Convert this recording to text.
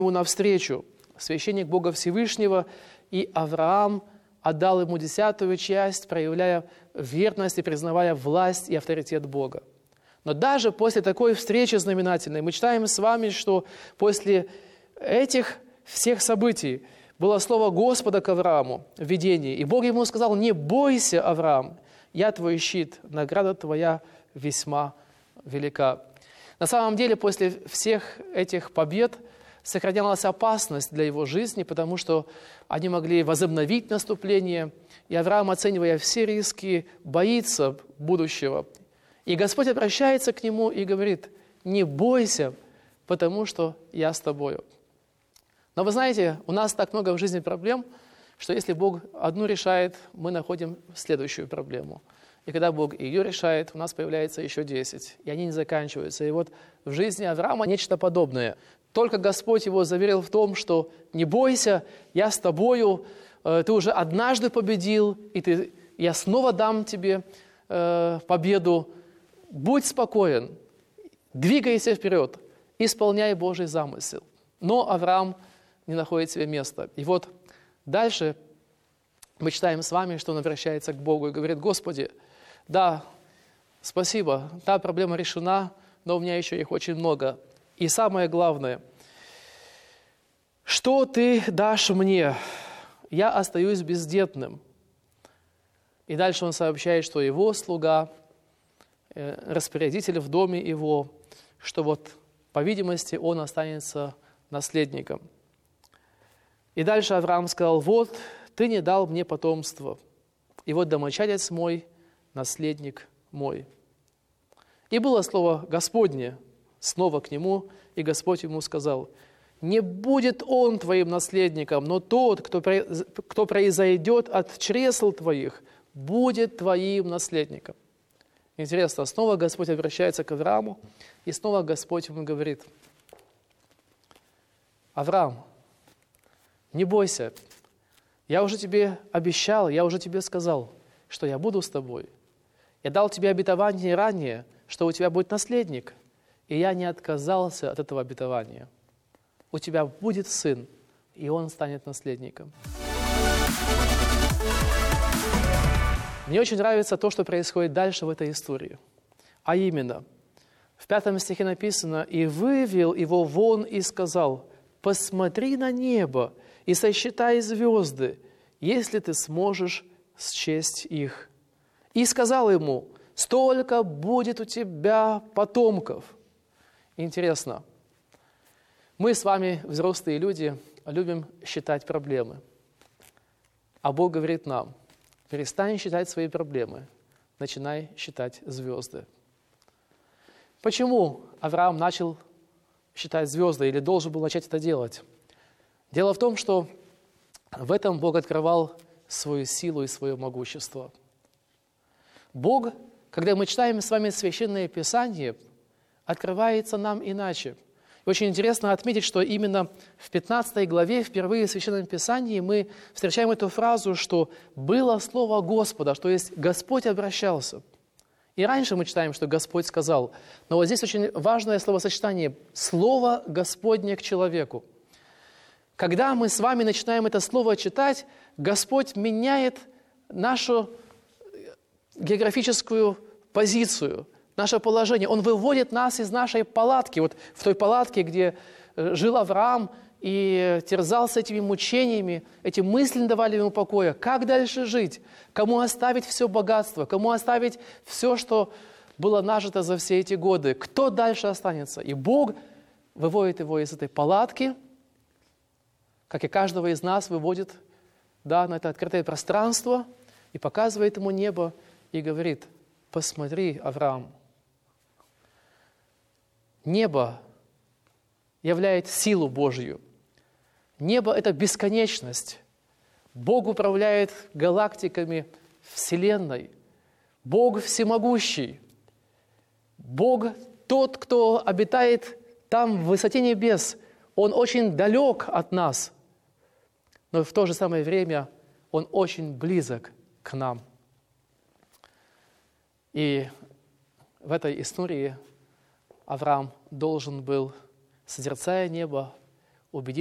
ему навстречу, священник Бога Всевышнего, и Авраам отдал ему 10-ю часть, проявляя верность и признавая власть и авторитет Бога. Но даже после такой встречи знаменательной мы читаем с вами, что после этих всех событий было слово Господа к Аврааму в видении. И Бог ему сказал: «Не бойся, Авраам, я твой щит, награда твоя весьма велика». На самом деле, после всех этих побед сохранялась опасность для его жизни, потому что они могли возобновить наступление, и Авраам, оценивая все риски, боится будущего. И Господь обращается к нему и говорит: «Не бойся, потому что я с тобою». Но вы знаете, у нас так много в жизни проблем, что если Бог одну решает, мы находим следующую проблему. И когда Бог ее решает, у нас появляется еще 10, и они не заканчиваются. И вот в жизни Авраама нечто подобное. Только Господь его заверил в том, что «не бойся, я с тобою, ты уже однажды победил, и я снова дам тебе победу. Будь спокоен, двигайся вперед, исполняй Божий замысел». Но Авраам не находит себе места. И вот дальше мы читаем с вами, что он обращается к Богу и говорит: «Господи, да, спасибо, та проблема решена, но у меня еще их очень много. И самое главное, что ты дашь мне? Я остаюсь бездетным». И дальше он сообщает, что его слуга, распорядитель в доме его, что вот, по видимости, он останется наследником. И дальше Авраам сказал: «Вот, ты не дал мне потомства, и вот домочадец мой, наследник мой». И было слово Господне снова к нему, и Господь ему сказал: «Не будет он твоим наследником, но тот, кто произойдет от чресл твоих, будет твоим наследником». Интересно, снова Господь обращается к Аврааму, и снова Господь ему говорит: «Авраам, не бойся, я уже тебе обещал, я уже тебе сказал, что я буду с тобой. Я дал тебе обетование ранее, что у тебя будет наследник, и я не отказался от этого обетования. У тебя будет сын, и он станет наследником». Мне очень нравится то, что происходит дальше в этой истории. А именно, в 5 стихе написано: «И вывел его вон и сказал: посмотри на небо и сосчитай звезды, если ты сможешь счесть их. И сказал ему: столько будет у тебя потомков». Интересно, мы с вами, взрослые люди, любим считать проблемы. А Бог говорит нам: перестань считать свои проблемы, начинай считать звезды. Почему Авраам начал считать звезды или должен был начать это делать? Дело в том, что в этом Бог открывал свою силу и свое могущество. Бог, когда мы читаем с вами Священное Писание, открывается нам иначе. И очень интересно отметить, что именно в 15 главе, впервые в Священном Писании, мы встречаем эту фразу, что «было слово Господа», что есть Господь обращался. И раньше мы читаем, что Господь сказал, но вот здесь очень важное словосочетание «слово Господне к человеку». Когда мы с вами начинаем это слово читать, Господь меняет нашу географическую позицию, наше положение. Он выводит нас из нашей палатки. Вот в той палатке, где жил Авраам и терзался этими мучениями, эти мысли не давали ему покоя. Как дальше жить? Кому оставить все богатство? Кому оставить все, что было нажито за все эти годы? Кто дальше останется? И Бог выводит его из этой палатки, как и каждого из нас выводит на это открытое пространство и показывает ему небо и говорит: посмотри, Авраам, небо являет силу Божью. Небо – это бесконечность. Бог управляет галактиками Вселенной. Бог всемогущий. Бог тот, кто обитает там, в высоте небес. Он очень далек от нас, но в то же самое время Он очень близок к нам. И в этой истории Авраам должен был, созерцая небо, убедиться,